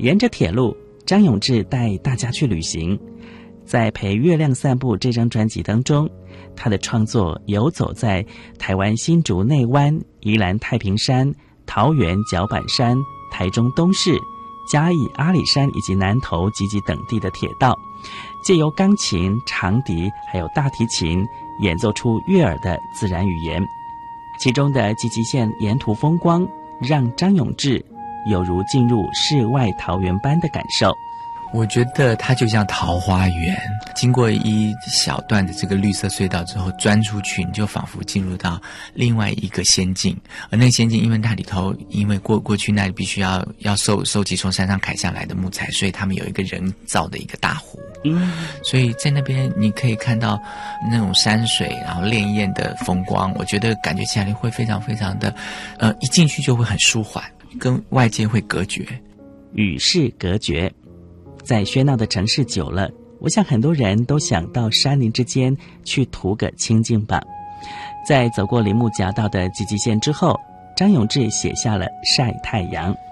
沿着铁路，张永志带大家去旅行。在《陪月亮散步》这张专辑当中，他的创作游走在台湾新竹内湾、宜兰太平山、桃园脚板山、台中东势、嘉义阿里山以及南投集集等地的铁道，借由钢琴、长笛还有大提琴演奏出悦耳的自然语言。其中的集集线沿途风光，让张永志有如进入世外桃源般的感受。 我觉得它就像桃花源，经过一小段的这个绿色隧道之后钻出去，你就仿佛进入到另外一个仙境。而那个仙境因为它里头因为过去那里必须要收集从山上砍下来的木材，所以他们有一个人造的一个大湖，所以在那边你可以看到那种山水然后潋滟的风光，我觉得感觉起来会非常非常的一进去就会很舒缓，跟外界会隔绝， 与世隔绝。在喧闹的城市久了，我想很多人都想到山林之间去图个清静吧。在走过林木夹道的集集线之后，张永志写下了《晒太阳》。